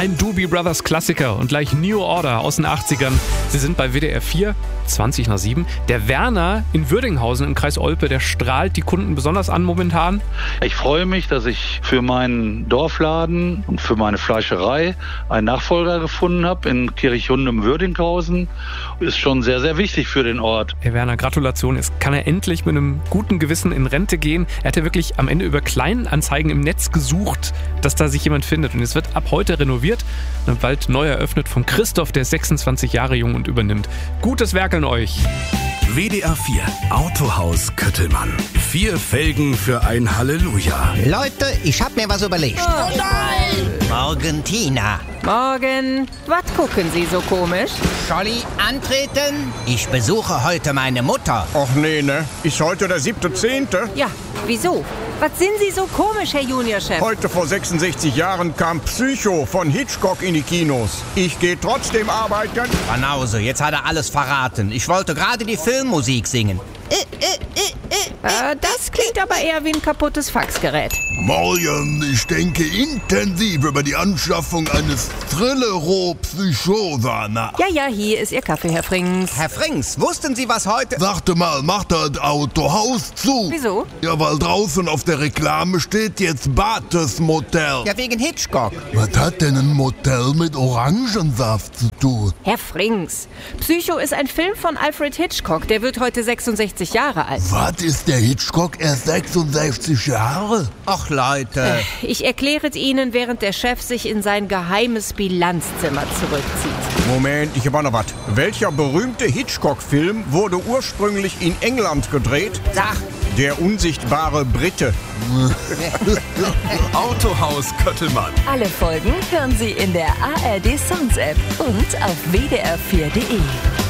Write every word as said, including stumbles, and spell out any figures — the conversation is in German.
Ein Doobie Brothers Klassiker und gleich New Order aus den achtzigern. Sie sind bei W D R vier, zwanzig nach sieben. Der Werner in Würdinghausen im Kreis Olpe, der strahlt die Kunden besonders an momentan. Ich freue mich, dass ich für meinen Dorfladen und für meine Fleischerei einen Nachfolger gefunden habe in Kirchhundem Würdinghausen. Ist schon sehr, sehr wichtig für den Ort. Herr Werner, Gratulation. Jetzt kann er endlich mit einem guten Gewissen in Rente gehen. Er hat ja wirklich am Ende über Kleinanzeigen im Netz gesucht, dass da sich jemand findet. Und es wird ab heute renoviert und bald neu eröffnet vom Christoph, der ist sechsundzwanzig Jahre jung und übernimmt. Gutes Werk an euch. W D R vier Autohaus Köttelmann. Vier Felgen für ein Halleluja. Leute, ich hab mir was überlegt. Oh nein! Morgen, Tina. Morgen. Was gucken Sie so komisch? Scholli, antreten. Ich besuche heute meine Mutter. Och nee, ne? Ist heute der siebte Zehnte? Ja, wieso? Was sind Sie so komisch, Herr Juniorchef? Heute vor sechsundsechzig Jahren kam Psycho von Hitchcock in die Kinos. Ich gehe trotzdem arbeiten. Banause, jetzt hat er alles verraten. Ich wollte gerade die Filmmusik singen. Äh, das klingt aber eher wie ein kaputtes Faxgerät. Morgen, ich denke intensiv über die Anschaffung eines Thrillero-Psychosa nach. Ja, ja, hier ist Ihr Kaffee, Herr Frings. Herr Frings, wussten Sie, was heute... Warte mal, macht das Autohaus zu? Wieso? Ja, weil draußen auf der Reklame steht jetzt Bates Motel. Ja, wegen Hitchcock. Was hat denn ein Motel mit Orangensaft zu tun? Herr Frings, Psycho ist ein Film von Alfred Hitchcock. Der wird heute sechsundsechzig Jahre alt. Was, ist der Hitchcock erst sechsundsechzig Jahre? Ach, Leute. Ich erkläre es Ihnen, während der Chef sich in sein geheimes Bilanzzimmer zurückzieht. Moment, ich hab auch noch was. Welcher berühmte Hitchcock-Film wurde ursprünglich in England gedreht? Sag. Der unsichtbare Brite. Autohaus Köttelmann. Alle Folgen hören Sie in der A R D Songs App und auf w d r vier punkt d e.